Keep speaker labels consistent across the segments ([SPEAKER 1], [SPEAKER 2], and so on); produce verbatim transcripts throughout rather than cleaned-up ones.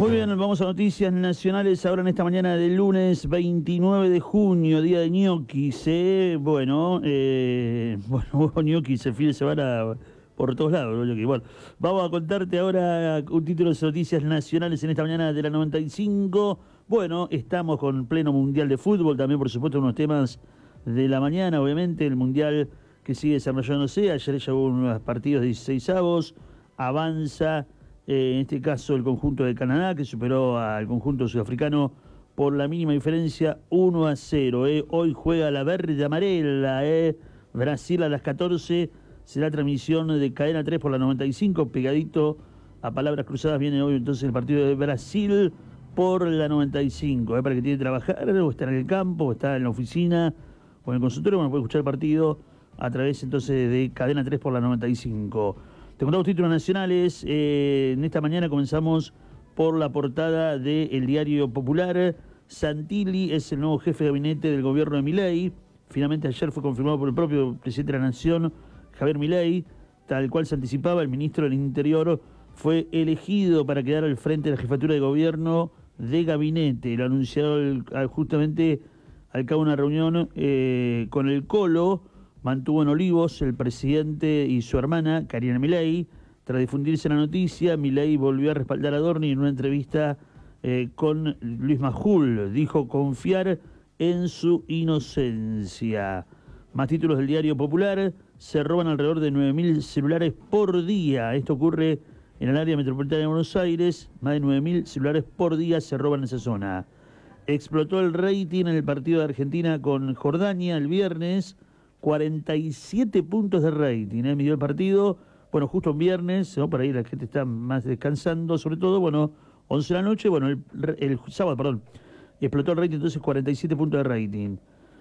[SPEAKER 1] Muy bien, vamos a noticias nacionales ahora en esta mañana del lunes veintinueve de junio, día de ñoquis. ¿eh? Bueno, eh, bueno, hubo ñoquis el fin de semana por todos lados. ¿no? Bueno, vamos a contarte ahora un título de noticias nacionales en esta mañana de la noventa y cinco. Bueno, estamos con pleno mundial de fútbol, también por supuesto unos temas de la mañana, obviamente, el mundial que sigue desarrollándose. Ayer ya hubo unos partidos de dieciséis avos, avanza. Eh, en este caso el conjunto de Canadá, que superó al conjunto sudafricano por la mínima diferencia uno a cero. Eh. Hoy juega la verde amarela, eh. Brasil a las catorce, será transmisión de Cadena tres por la noventa y cinco, pegadito a palabras cruzadas viene hoy entonces el partido de Brasil por la noventa y cinco, eh, para que tiene que trabajar, o está en el campo, o está en la oficina, o en el consultorio, bueno, puede escuchar el partido a través entonces de Cadena tres por la noventa y cinco. Te contamos títulos nacionales. Eh, en esta mañana comenzamos por la portada del Diario Popular. Santilli es el nuevo jefe de gabinete del gobierno de Milei. Finalmente ayer fue confirmado por el propio presidente de la Nación, Javier Milei. Tal cual se anticipaba, el ministro del Interior fue elegido para quedar al frente de la jefatura de gobierno de gabinete. Lo anunció el, justamente al cabo de una reunión eh, con el Colo. Mantuvo en Olivos el presidente y su hermana, Karina Milei. Tras difundirse la noticia, Milei volvió a respaldar a Adorni en una entrevista eh, con Luis Majul. Dijo confiar en su inocencia. Más títulos del Diario Popular. Se roban alrededor de nueve mil celulares por día. Esto ocurre en el área metropolitana de Buenos Aires. Más de nueve mil celulares por día se roban en esa zona. Explotó el rating en el partido de Argentina con Jordania el viernes. cuarenta y siete puntos de rating, ¿eh? Midió el partido, bueno, justo en viernes, ¿no? Por ahí la gente está más descansando, sobre todo, bueno, once de la noche, bueno, el, el sábado, perdón, explotó el rating, entonces cuarenta y siete puntos de rating.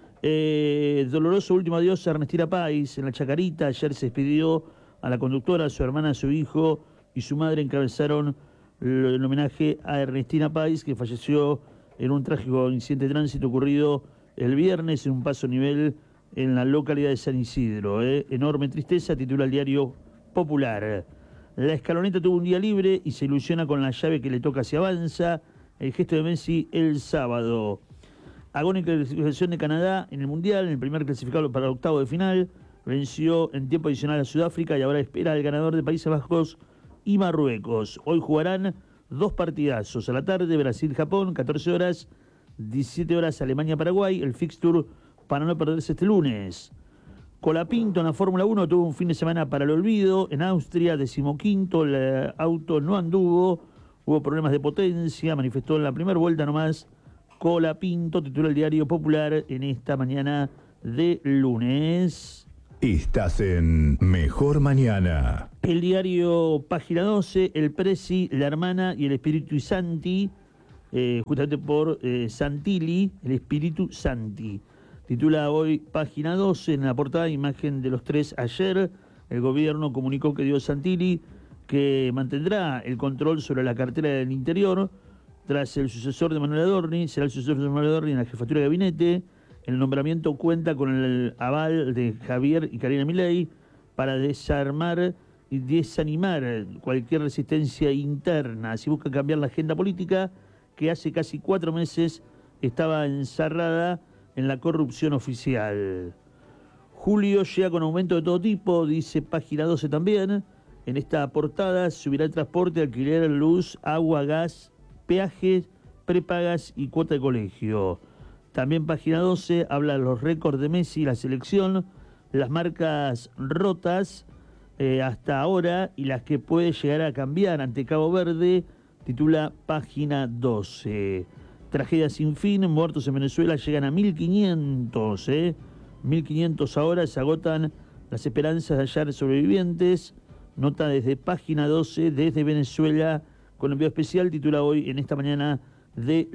[SPEAKER 1] Eh, doloroso último adiós a Ernestina Pais en la Chacarita. Ayer se despidió a la conductora, a su hermana, a su hijo y su madre encabezaron el homenaje a Ernestina Pais, que falleció en un trágico incidente de tránsito ocurrido el viernes en un paso a nivel en la localidad de San Isidro. ¿eh? Enorme tristeza, titula el Diario Popular. La Escaloneta tuvo un día libre y se ilusiona con la llave que le toca si avanza. El gesto de Messi el sábado. Agónica clasificación de Canadá en el Mundial, en el primer clasificado para el octavo de final. Venció en tiempo adicional a Sudáfrica y ahora espera al ganador de Países Bajos y Marruecos. Hoy jugarán dos partidazos. A la tarde, Brasil-Japón, catorce horas, diecisiete horas, Alemania-Paraguay. El fixture para no perderse este lunes. Colapinto en la Fórmula uno tuvo un fin de semana para el olvido. En Austria, decimoquinto, el auto no anduvo. Hubo problemas de potencia, manifestó en la primera vuelta nomás. Colapinto, titula el Diario Popular en esta mañana de lunes.
[SPEAKER 2] Estás en Mejor Mañana.
[SPEAKER 1] El diario Página doce, el Presi, la hermana y el Espíritu Santi, eh, justamente por eh, Santilli, el Espíritu Santi. Titula hoy Página doce, en la portada imagen de los tres ayer. El gobierno comunicó que dio Santilli que mantendrá el control sobre la cartera del Interior tras el sucesor de Manuel Adorni. Será el sucesor de Manuel Adorni en la jefatura de gabinete. El nombramiento cuenta con el aval de Javier y Karina Milei para desarmar y desanimar cualquier resistencia interna. Así busca cambiar la agenda política que hace casi cuatro meses estaba encerrada en la corrupción oficial. Julio llega con aumento de todo tipo, dice Página doce también. En esta portada subirá el transporte, alquiler, luz, agua, gas, peajes, prepagas y cuota de colegio. También Página doce habla de los récords de Messi, la selección, las marcas rotas eh, hasta ahora y las que puede llegar a cambiar ante Cabo Verde, titula Página doce. Tragedia sin fin, muertos en Venezuela llegan a mil quinientos, ¿eh? mil quinientos ahora, se agotan las esperanzas de hallar sobrevivientes. Nota desde Página doce, desde Venezuela, con envío especial, titula hoy en esta mañana de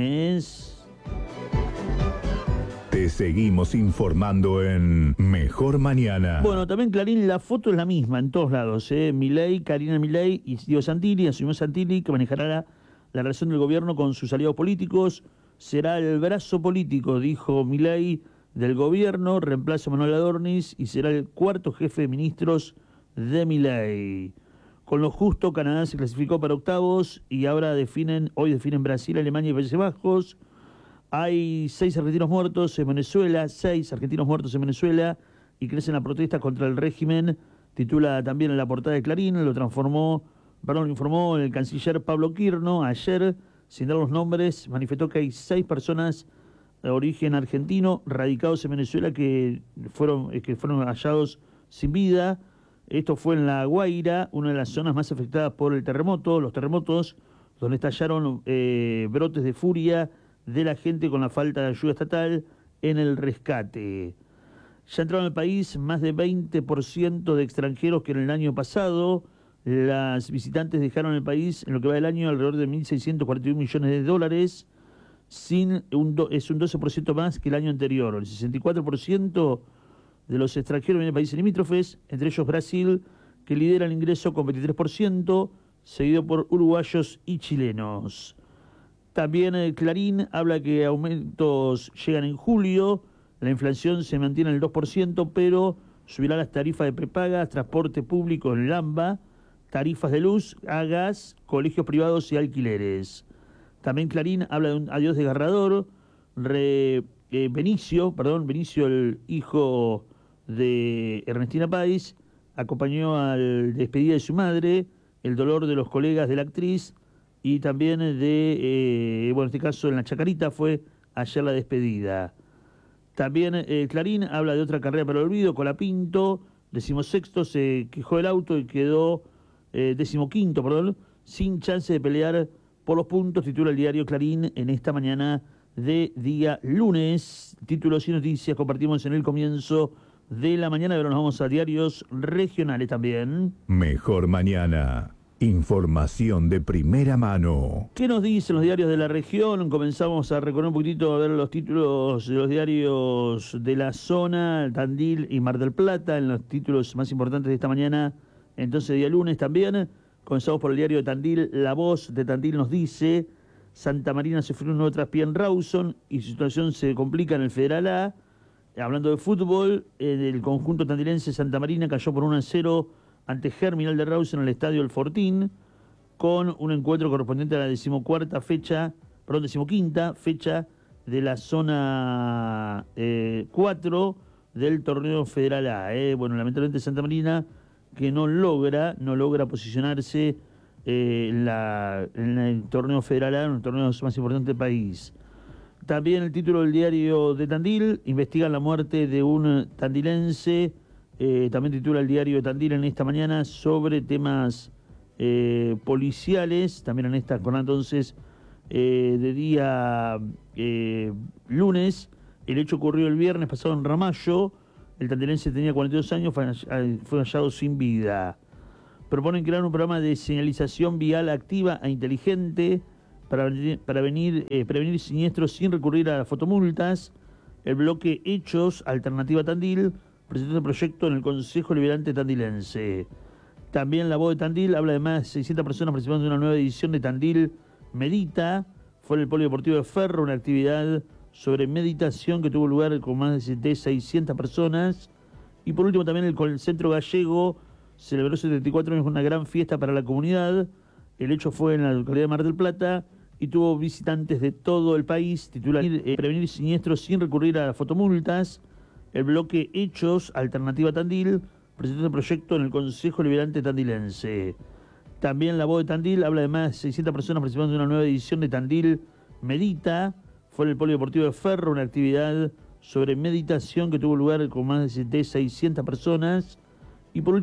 [SPEAKER 1] lunes.
[SPEAKER 2] Te seguimos informando en Mejor Mañana.
[SPEAKER 1] Bueno, también Clarín, la foto es la misma en todos lados, ¿eh? Milei, Karina Milei y Dio Santilli, asumió Santilli, que manejará la, la relación del gobierno con sus aliados políticos. Será el brazo político, dijo Milei, del gobierno, reemplaza a Manuel Adornis y será el cuarto jefe de ministros de Milei. Con lo justo, Canadá se clasificó para octavos y ahora definen, hoy definen Brasil, Alemania y Países Bajos. Hay seis argentinos muertos en Venezuela, seis argentinos muertos en Venezuela y crecen las protestas contra el régimen. Titula también en la portada de Clarín, lo transformó, perdón, lo informó el canciller Pablo Quirno ayer, sin dar los nombres, manifestó que hay seis personas de origen argentino radicados en Venezuela que fueron, que fueron hallados sin vida. Esto fue en La Guaira, una de las zonas más afectadas por el terremoto, los terremotos, donde estallaron eh, brotes de furia de la gente con la falta de ayuda estatal en el rescate. Ya entraron al país más de veinte por ciento de extranjeros que en el año pasado. Las visitantes dejaron el país en lo que va del año alrededor de mil seiscientos cuarenta y uno millones de dólares, sin un do, es un doce por ciento más que el año anterior. El sesenta y cuatro por ciento de los extranjeros vienen de países limítrofes, entre ellos Brasil, que lidera el ingreso con veintitrés por ciento, seguido por uruguayos y chilenos. También el Clarín habla que aumentos llegan en julio, la inflación se mantiene en el dos por ciento, pero subirá las tarifas de prepagas, transporte público en el AMBA, tarifas de luz, a gas, colegios privados y alquileres. También Clarín habla de un adiós desgarrador, re, eh, Benicio, perdón, Benicio, el hijo de Ernestina Páez, acompañó al despedida de su madre, el dolor de los colegas de la actriz y también de, eh, bueno, en este caso en la Chacarita fue ayer la despedida. También eh, Clarín habla de otra carrera para el olvido, Colapinto, decimosexto, se quejó del auto y quedó eh, decimoquinto, perdón, sin chance de pelear por los puntos, titula el diario Clarín en esta mañana de día lunes. Títulos y noticias compartimos en el comienzo de la mañana, pero nos vamos a diarios regionales también.
[SPEAKER 2] Mejor mañana. Información de primera mano.
[SPEAKER 1] ¿Qué nos dicen los diarios de la región? Comenzamos a recorrer un poquitito a ver los títulos de los diarios de la zona, Tandil y Mar del Plata, en los títulos más importantes de esta mañana, entonces día lunes también. Comenzamos por el diario de Tandil. La Voz de Tandil nos dice: Santa Marina sufrió un nuevo traspié en Rawson y su situación se complica en el Federal A. Hablando de fútbol, el conjunto tandilense Santa Marina cayó por uno a cero ante Germinal de Rawson en el estadio El Fortín, con un encuentro correspondiente a la decimocuarta fecha, perdón, decimoquinta fecha de la zona eh, cuatro del torneo Federal A. Eh. Bueno, lamentablemente Santa Marina que no logra, no logra posicionarse eh, en, la, en el torneo Federal A, en el torneo más importante del país. También el título del diario de Tandil: investigan la muerte de un tandilense. Eh, también titula el diario de Tandil en esta mañana sobre temas eh, policiales. También en esta jornada entonces eh, de día eh, lunes. El hecho ocurrió el viernes pasado en Ramallo. El tandilense tenía cuarenta y dos años, fue, fue hallado sin vida. Proponen crear un programa de señalización vial activa e inteligente para, para venir, eh, prevenir siniestros sin recurrir a fotomultas. El bloque Hechos, Alternativa Tandil, presentó el proyecto en el Consejo Liberante Tandilense. También La Voz de Tandil habla de más de seiscientas personas participando de una nueva edición de Tandil Medita. Fue en el Polideportivo de Ferro, una actividad sobre meditación que tuvo lugar con más de seiscientas personas. Y por último también el, el Centro Gallego celebró setenta y cuatro años con una gran fiesta para la comunidad. El hecho fue en la localidad de Mar del Plata y tuvo visitantes de todo el país. Titular: eh, prevenir siniestros sin recurrir a fotomultas. El bloque Hechos, Alternativa Tandil, presentó el proyecto en el Consejo Liberante Tandilense. También La Voz de Tandil habla de más de seiscientas personas participando de una nueva edición de Tandil Medita. Fue en el Polideportivo de Ferro, una actividad sobre meditación que tuvo lugar con más de seiscientas personas. Y por último,